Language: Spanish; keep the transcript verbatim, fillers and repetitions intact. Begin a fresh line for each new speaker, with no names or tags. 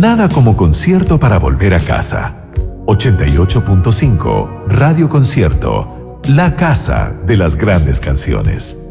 Nada como concierto para volver a casa. ochenta y ocho punto cinco Radio Concierto, la casa de las grandes canciones.